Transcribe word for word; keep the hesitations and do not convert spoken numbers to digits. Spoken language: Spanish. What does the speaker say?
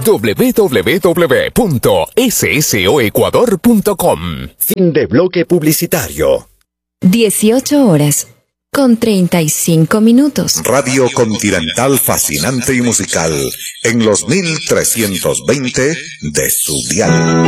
doble u doble u doble u punto s s o ecuador punto com. Fin de bloque publicitario. dieciocho horas con treinta y cinco minutos. Radio Continental fascinante y musical en los mil trescientos veinte de su dial.